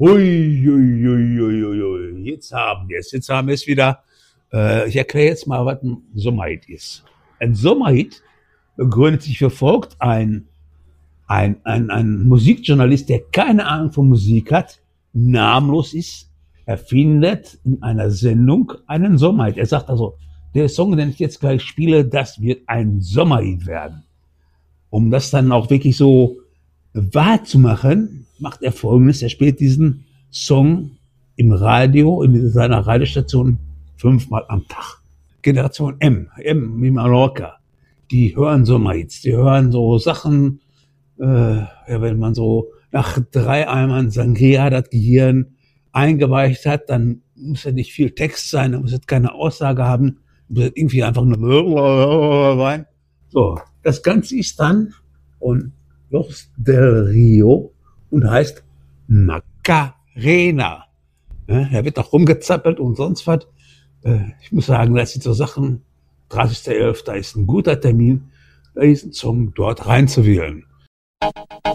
Hui, hui, hui, hui, hui, hui. Jetzt haben wir es wieder. Ich erkläre jetzt mal, was ein Sommerhit ist. Ein Sommerhit begründet sich wie folgt: ein Musikjournalist, der keine Ahnung von Musik hat, namenlos ist, erfindet in einer Sendung einen Sommerhit. Er sagt also, der Song, den ich jetzt gleich spiele, das wird ein Sommerhit werden. Um das dann auch wirklich so wahr zu machen, macht er Folgendes: Er spielt diesen Song im Radio, in seiner Radiostation 5-mal am Tag. Generation M wie Mallorca, die hören Sommerhits, die hören so Sachen, wenn man so nach 3 Eimern Sangria das Gehirn eingeweicht hat, dann muss ja nicht viel Text sein, dann muss es keine Aussage haben, muss es irgendwie einfach nur Wein. So, das Ganze ist dann von Los del Rio und heißt Macarena. Er wird auch rumgezappelt und sonst was. Ich muss sagen, das sind so Sachen, 30.11. ist ein guter Termin, diesen Song dort reinzuwählen.